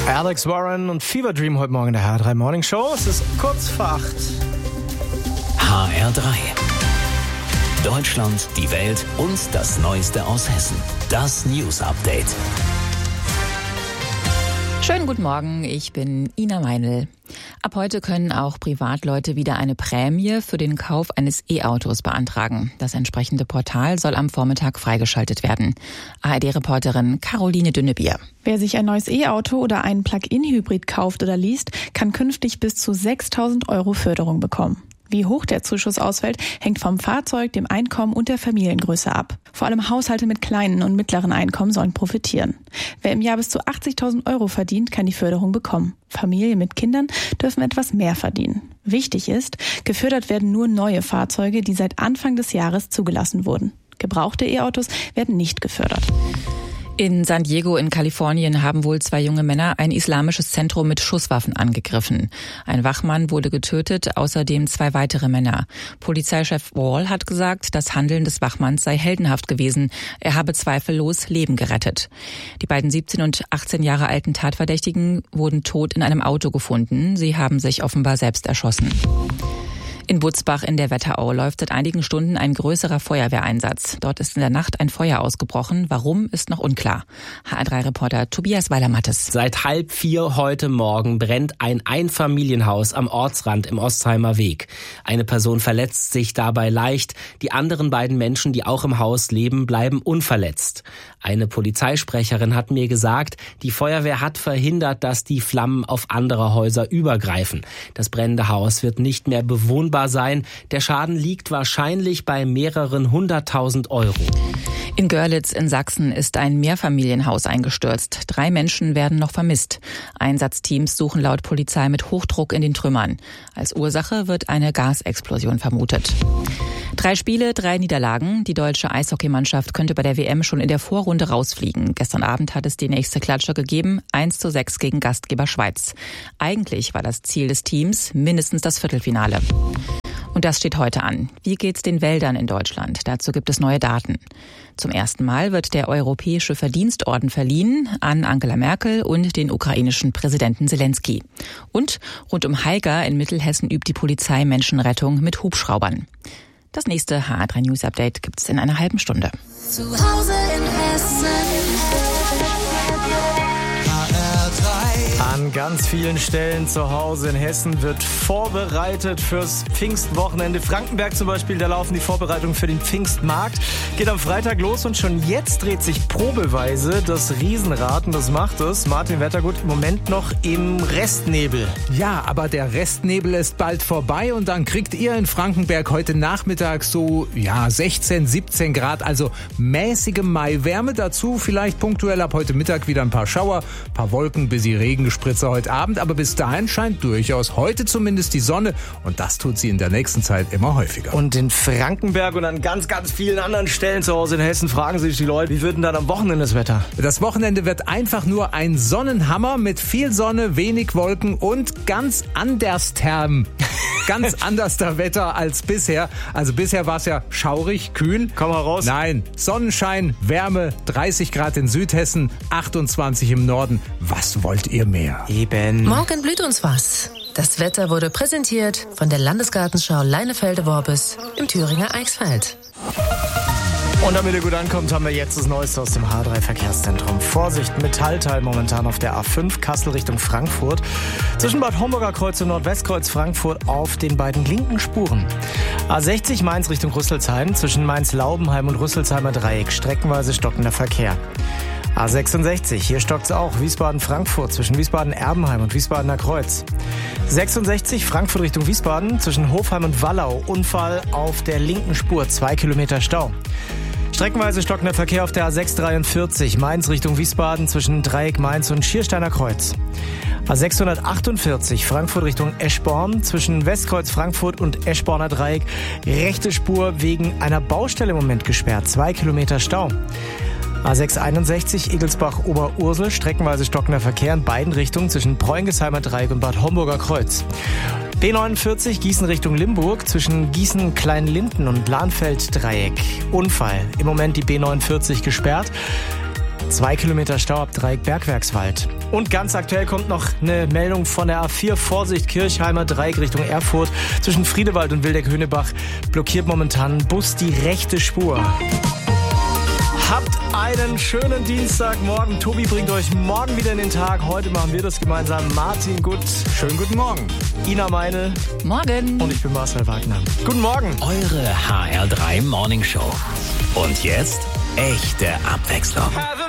Alex Warren und Fever Dream heute Morgen in der HR3 Morning Show. Es ist kurz vor 8. HR3. Deutschland, die Welt und das Neueste aus Hessen. Das News Update. Schönen guten Morgen, ich bin Ina Meinl. Ab heute können auch Privatleute wieder eine Prämie für den Kauf eines E-Autos beantragen. Das entsprechende Portal soll am Vormittag freigeschaltet werden. ARD-Reporterin Caroline Dünnebier. Wer sich ein neues E-Auto oder einen Plug-in-Hybrid kauft oder liest, kann künftig bis zu 6.000 € Förderung bekommen. Wie hoch der Zuschuss ausfällt, hängt vom Fahrzeug, dem Einkommen und der Familiengröße ab. Vor allem Haushalte mit kleinen und mittleren Einkommen sollen profitieren. Wer im Jahr bis zu 80.000 € verdient, kann die Förderung bekommen. Familien mit Kindern dürfen etwas mehr verdienen. Wichtig ist, gefördert werden nur neue Fahrzeuge, die seit Anfang des Jahres zugelassen wurden. Gebrauchte E-Autos werden nicht gefördert. In San Diego in Kalifornien haben wohl 2 junge Männer ein islamisches Zentrum mit Schusswaffen angegriffen. Ein Wachmann wurde getötet, außerdem 2 weitere Männer. Polizeichef Wall hat gesagt, das Handeln des Wachmanns sei heldenhaft gewesen. Er habe zweifellos Leben gerettet. Die beiden 17 und 18 Jahre alten Tatverdächtigen wurden tot in einem Auto gefunden. Sie haben sich offenbar selbst erschossen. In Butzbach in der Wetterau läuft seit einigen Stunden ein größerer Feuerwehreinsatz. Dort ist in der Nacht ein Feuer ausgebrochen. Warum, ist noch unklar. HR3-Reporter Tobias Weiler-Mattes. Seit 3:30 heute Morgen brennt ein Einfamilienhaus am Ortsrand im Ostheimer Weg. Eine Person verletzt sich dabei leicht. Die anderen beiden Menschen, die auch im Haus leben, bleiben unverletzt. Eine Polizeisprecherin hat mir gesagt, die Feuerwehr hat verhindert, dass die Flammen auf andere Häuser übergreifen. Das brennende Haus wird nicht mehr bewohnbar sein. Der Schaden liegt wahrscheinlich bei mehreren 100.000 €. In Görlitz in Sachsen ist ein Mehrfamilienhaus eingestürzt. 3 Menschen werden noch vermisst. Einsatzteams suchen laut Polizei mit Hochdruck in den Trümmern. Als Ursache wird eine Gasexplosion vermutet. 3 Spiele, 3 Niederlagen. Die deutsche Eishockeymannschaft könnte bei der WM schon in der Vorrunde rausfliegen. Gestern Abend hat es die nächste Klatsche gegeben, 1:6 gegen Gastgeber Schweiz. Eigentlich war das Ziel des Teams mindestens das Viertelfinale. Und das steht heute an. Wie geht's den Wäldern in Deutschland? Dazu gibt es neue Daten. Zum ersten Mal wird der Europäische Verdienstorden verliehen an Angela Merkel und den ukrainischen Präsidenten Zelensky. Und rund um Haiger in Mittelhessen übt die Polizei Menschenrettung mit Hubschraubern. Das nächste HR3 News Update gibt's in einer halben Stunde. Zu Hause in Hessen. An ganz vielen Stellen zu Hause in Hessen wird vorbereitet fürs Pfingstwochenende. Frankenberg zum Beispiel, da laufen die Vorbereitungen für den Pfingstmarkt. Geht am Freitag los und schon jetzt dreht sich probeweise das Riesenrad und das macht es. Martin Wettergut im Moment noch im Restnebel. Ja, aber der Restnebel ist bald vorbei und dann kriegt ihr in Frankenberg heute Nachmittag so 16, 17 Grad, also mäßige Maiwärme. Dazu vielleicht punktuell ab heute Mittag wieder ein paar Schauer, ein paar Wolken bis die Regenspritze heute Abend, aber bis dahin scheint durchaus heute zumindest die Sonne und das tut sie in der nächsten Zeit immer häufiger. Und in Frankenberg und an ganz, ganz vielen anderen Stellen zu Hause in Hessen fragen sich die Leute, wie wird denn dann am Wochenende das Wetter? Das Wochenende wird einfach nur ein Sonnenhammer mit viel Sonne, wenig Wolken und ganz andersterm. Ganz anderster Wetter als bisher. Also bisher war es ja schaurig, kühl. Komm heraus. Nein, Sonnenschein, Wärme, 30 Grad in Südhessen, 28 im Norden. Was wollt ihr mehr? Eben. Morgen blüht uns was. Das Wetter wurde präsentiert von der Landesgartenschau Leinefelde-Worbis im Thüringer Eichsfeld. Und damit ihr gut ankommt, haben wir jetzt das Neueste aus dem H3-Verkehrszentrum. Vorsicht, Metallteil momentan auf der A5 Kassel Richtung Frankfurt. Zwischen Bad Homburger Kreuz und Nordwestkreuz Frankfurt auf den beiden linken Spuren. A60 Mainz Richtung Rüsselsheim. Zwischen Mainz-Laubenheim und Rüsselsheimer Dreieck streckenweise stockender Verkehr. A66, hier stockt's auch. Wiesbaden-Frankfurt zwischen Wiesbaden-Erbenheim und Wiesbadener Kreuz. 66 Frankfurt Richtung Wiesbaden zwischen Hofheim und Wallau. Unfall auf der linken Spur, 2 Kilometer Stau. Streckenweise stockender Verkehr auf der A643 Mainz Richtung Wiesbaden zwischen Dreieck Mainz und Schiersteiner Kreuz. A648 Frankfurt Richtung Eschborn zwischen Westkreuz Frankfurt und Eschborner Dreieck. Rechte Spur wegen einer Baustelle im Moment gesperrt, 2 Kilometer Stau. A661 Egelsbach-Oberursel, streckenweise stockender Verkehr in beiden Richtungen zwischen Bräunigsheimer Dreieck und Bad Homburger Kreuz. B49 Gießen Richtung Limburg zwischen Gießen-Kleinlinden und Lahnfeld-Dreieck. Unfall. Im Moment die B49 gesperrt. 2 Kilometer Stau ab Dreieck Bergwerkswald. Und ganz aktuell kommt noch eine Meldung von der A4. Vorsicht, Kirchheimer Dreieck Richtung Erfurt. Zwischen Friedewald und Wildeck-Höhnebach blockiert momentan ein Bus die rechte Spur. Habt einen schönen Dienstagmorgen. Tobi bringt euch morgen wieder in den Tag. Heute machen wir das gemeinsam. Martin Gut. Schönen guten Morgen. Ina Meine. Morgen. Und ich bin Marcel Wagner. Guten Morgen. Eure HR3 Morning Show. Und jetzt echte Abwechslung.